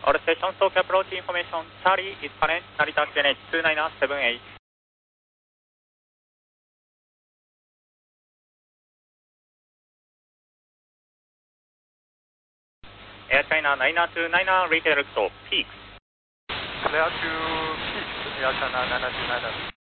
All stations, Tokyo approach information. Charlie is current, Narita QNH 2978. Air China 929, retail to peaks. Clear to peaks, Air China 929.